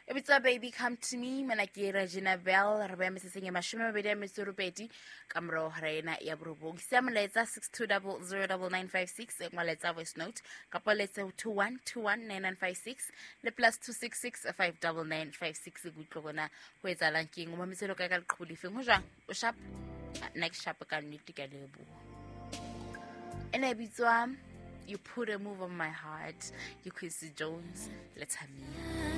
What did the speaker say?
If it's a baby, come to me. Manaki Regina Bell, Rebem singing a machine with them, Mr. Rupeti, Camro Harena Yabrubo. Samueleza 62000956, Maleta voice note, Capoleta 21219956, the plus 266 59956, a good Covona, who is a lanking, Mamizero Gagal Kudi Filmuja, Ushap, next shop can need to get a boo. And I be you put a move on my heart, you Quincy Jones, let's have me.